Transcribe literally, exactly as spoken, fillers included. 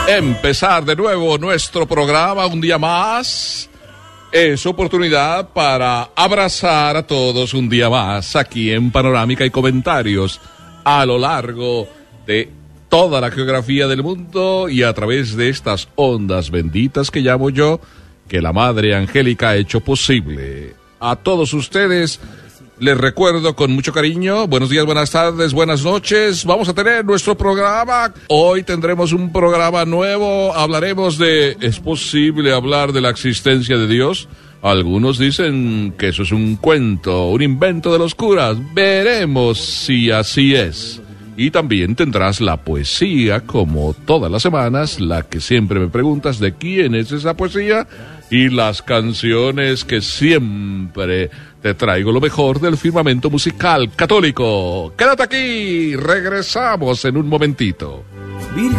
Empezar de nuevo nuestro programa un día más es oportunidad para abrazar a todos un día más aquí en Panorámica y Comentarios a lo largo de toda la geografía del mundo y a través de estas ondas benditas que llamo yo, que la Madre Angélica ha hecho posible. A todos ustedes les recuerdo con mucho cariño, buenos días, buenas tardes, buenas noches. Vamos a tener nuestro programa. Hoy tendremos un programa nuevo. Hablaremos de, ¿es posible hablar de la existencia de Dios? Algunos dicen que eso es un cuento, un invento de los curas. Veremos si así es. Y también tendrás la poesía, como todas las semanas, la que siempre me preguntas de quién es esa poesía, y las canciones que siempre te traigo lo mejor del firmamento musical católico. Quédate aquí, regresamos en un momentito.